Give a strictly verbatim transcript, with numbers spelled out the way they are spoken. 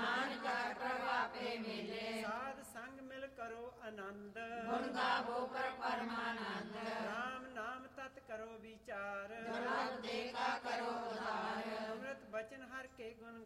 ਨਾਨਕ ਪ੍ਰਭ ਆਪੇ ਮਿਲੇ। ਸਾਧ ਸੰਗ ਮਿਲ ਕਰੋ ਆਨੰਦ, ਗੁਣ ਗਾਵੋ ਕਰ ਪਰਮਾਨੰਦ। ਰਾਮ ਨਾਮ ਤਤ ਕਰੋ ਵਿਚਾਰ, ਦੁਰਲਭ ਦੇ ਕਾ ਕਰੋ ਉਧਾਰ। ਅੰਮ੍ਰਿਤ ਬਚਨ ਹਰ ਕੇ ਗੁਣ